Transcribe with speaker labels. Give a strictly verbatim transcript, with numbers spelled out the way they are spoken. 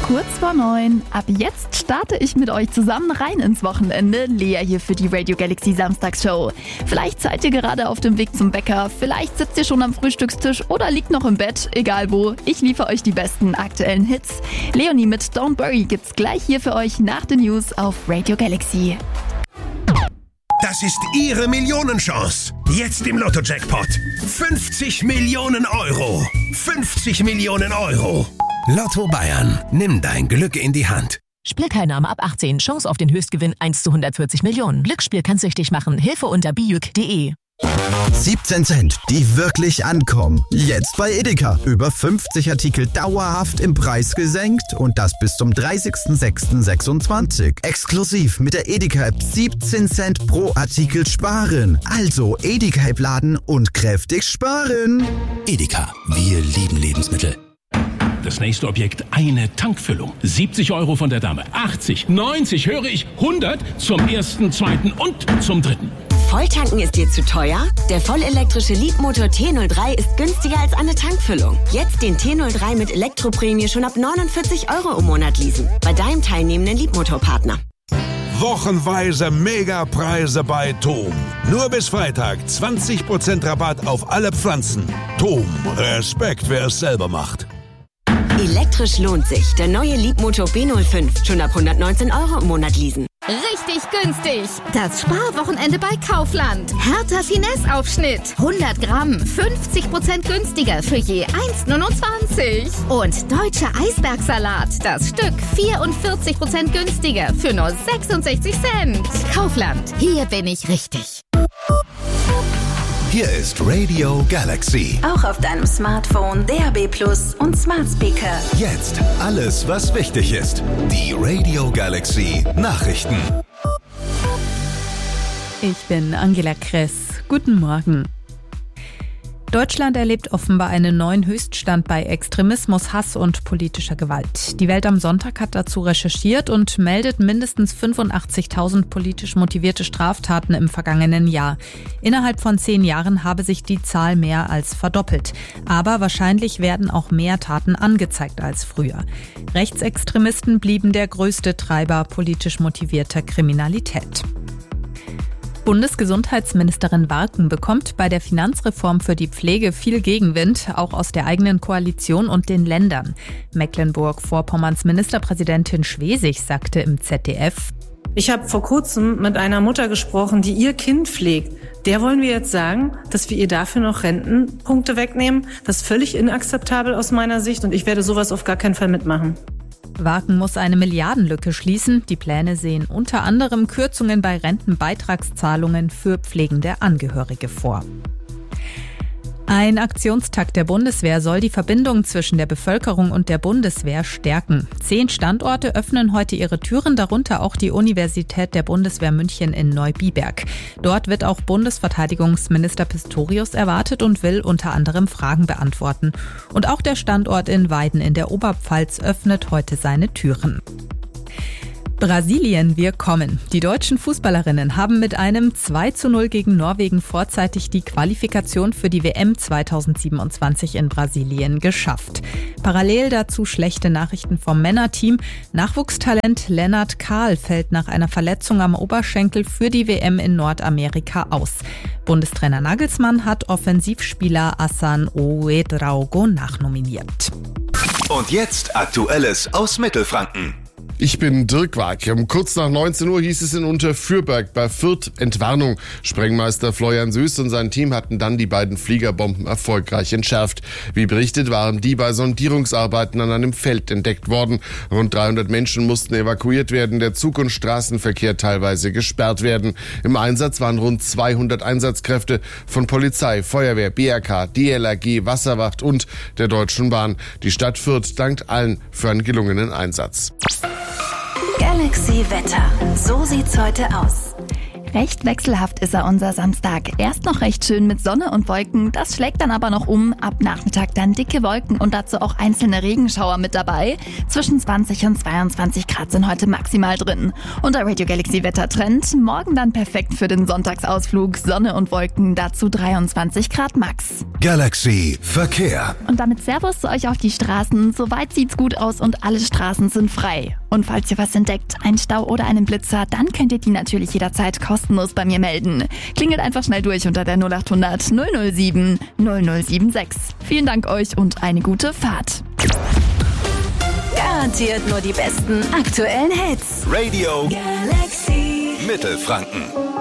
Speaker 1: Kurz vor neun. Ab jetzt starte ich mit euch zusammen rein ins Wochenende. Lea hier für die Radio Galaxy Samstagsshow. Vielleicht seid ihr gerade auf dem Weg zum Bäcker, vielleicht sitzt ihr schon am Frühstückstisch oder liegt noch im Bett, egal wo. Ich liefere euch die besten aktuellen Hits. Leonie mit Don't Worry gibt's gleich hier für euch nach den News auf Radio Galaxy.
Speaker 2: Das ist Ihre Millionenchance. Jetzt im Lotto-Jackpot. fünfzig Millionen Euro. fünfzig Millionen Euro. Lotto Bayern. Nimm dein Glück in die Hand.
Speaker 3: Spielteilnahme ab achtzehn. Chance auf den Höchstgewinn eins zu hundertvierzig Millionen. Glücksspiel kann süchtig machen. Hilfe unter bijuk punkt de.
Speaker 4: siebzehn Cent, die wirklich ankommen. Jetzt bei Edeka. Über fünfzig Artikel dauerhaft im Preis gesenkt und das bis zum dreißigsten sechsten sechsundzwanzig. Exklusiv mit der Edeka-App siebzehn Cent pro Artikel sparen. Also Edeka-App laden und kräftig sparen.
Speaker 5: Edeka, wir lieben Lebensmittel.
Speaker 6: Das nächste Objekt, eine Tankfüllung. siebzig Euro von der Dame. achtzig, neunzig, höre ich, hundert zum ersten, zweiten und zum dritten.
Speaker 7: Volltanken ist dir zu teuer? Der vollelektrische Leapmotor T null drei ist günstiger als eine Tankfüllung. Jetzt den T null drei mit Elektroprämie schon ab neunundvierzig Euro im Monat leasen. Bei deinem teilnehmenden Leapmotor-Partner.
Speaker 8: Wochenweise Megapreise bei TOM. Nur bis Freitag zwanzig Prozent Rabatt auf alle Pflanzen. TOM, Respekt, wer es selber macht.
Speaker 7: Elektrisch lohnt sich. Der neue Leapmotor B null fünf. Schon ab hundertneunzehn Euro im Monat leasen.
Speaker 9: Richtig günstig. Das Sparwochenende bei Kaufland. Hertha Finesse-Aufschnitt. hundert Gramm. fünfzig Prozent günstiger für je eins Komma neunundzwanzig. Und deutscher Eisbergsalat. Das Stück vierundvierzig Prozent günstiger für nur sechsundsechzig Cent. Kaufland. Hier bin ich richtig.
Speaker 2: Hier ist Radio Galaxy.
Speaker 10: Auch auf deinem Smartphone, D A B Plus und Smart Speaker.
Speaker 2: Jetzt alles, was wichtig ist. Die Radio Galaxy Nachrichten.
Speaker 11: Ich bin Angela Kress. Guten Morgen. Deutschland erlebt offenbar einen neuen Höchststand bei Extremismus, Hass und politischer Gewalt. Die Welt am Sonntag hat dazu recherchiert und meldet mindestens fünfundachtzigtausend politisch motivierte Straftaten im vergangenen Jahr. Innerhalb von zehn Jahren habe sich die Zahl mehr als verdoppelt. Aber wahrscheinlich werden auch mehr Taten angezeigt als früher. Rechtsextremisten blieben der größte Treiber politisch motivierter Kriminalität. Bundesgesundheitsministerin Warken bekommt bei der Finanzreform für die Pflege viel Gegenwind, auch aus der eigenen Koalition und den Ländern. Mecklenburg-Vorpommerns Ministerpräsidentin Schwesig sagte im Z D F:
Speaker 12: Ich habe vor kurzem mit einer Mutter gesprochen, die ihr Kind pflegt. Der wollen wir jetzt sagen, dass wir ihr dafür noch Rentenpunkte wegnehmen? Das ist völlig inakzeptabel aus meiner Sicht und ich werde sowas auf gar keinen Fall mitmachen.
Speaker 11: Warken muss eine Milliardenlücke schließen. Die Pläne sehen unter anderem Kürzungen bei Rentenbeitragszahlungen für pflegende Angehörige vor. Ein Aktionstag der Bundeswehr soll die Verbindung zwischen der Bevölkerung und der Bundeswehr stärken. Zehn Standorte öffnen heute ihre Türen, darunter auch die Universität der Bundeswehr München in Neubiberg. Dort wird auch Bundesverteidigungsminister Pistorius erwartet und will unter anderem Fragen beantworten. Und auch der Standort in Weiden in der Oberpfalz öffnet heute seine Türen. Brasilien, wir kommen. Die deutschen Fußballerinnen haben mit einem zwei zu null gegen Norwegen vorzeitig die Qualifikation für die W M zweitausendsiebenundzwanzig in Brasilien geschafft. Parallel dazu schlechte Nachrichten vom Männerteam. Nachwuchstalent Lennart Kahl fällt nach einer Verletzung am Oberschenkel für die W M in Nordamerika aus. Bundestrainer Nagelsmann hat Offensivspieler Hassan Ouedraogo nachnominiert.
Speaker 2: Und jetzt Aktuelles aus Mittelfranken.
Speaker 13: Ich bin Dirk Wakem. Kurz nach neunzehn Uhr hieß es in Unterfürberg bei Fürth Entwarnung. Sprengmeister Florian Süß und sein Team hatten dann die beiden Fliegerbomben erfolgreich entschärft. Wie berichtet, waren die bei Sondierungsarbeiten an einem Feld entdeckt worden. Rund dreihundert Menschen mussten evakuiert werden, der Zug- und Straßenverkehr teilweise gesperrt werden. Im Einsatz waren rund zweihundert Einsatzkräfte von Polizei, Feuerwehr, B R K, D L R G, Wasserwacht und der Deutschen Bahn. Die Stadt Fürth dankt allen für einen gelungenen Einsatz.
Speaker 10: Galaxy Wetter. So sieht's heute aus.
Speaker 1: Recht wechselhaft ist er, unser Samstag. Erst noch recht schön mit Sonne und Wolken, das schlägt dann aber noch um. Ab Nachmittag dann dicke Wolken und dazu auch einzelne Regenschauer mit dabei. Zwischen zwanzig und zweiundzwanzig Grad sind heute maximal drin. Und der Radio Galaxy Wettertrend, morgen dann perfekt für den Sonntagsausflug. Sonne und Wolken, dazu dreiundzwanzig Grad max.
Speaker 2: Galaxy Verkehr.
Speaker 1: Und damit Servus zu euch auf die Straßen. Soweit sieht's gut aus und alle Straßen sind frei. Und falls ihr was entdeckt, einen Stau oder einen Blitzer, dann könnt ihr die natürlich jederzeit kostenlos bei mir melden. Klingelt einfach schnell durch unter der null acht hundert null null sieben null null sieben sechs. Vielen Dank euch und eine gute Fahrt.
Speaker 10: Garantiert nur die besten aktuellen Hits.
Speaker 2: Radio
Speaker 10: Galaxy
Speaker 2: Mittelfranken.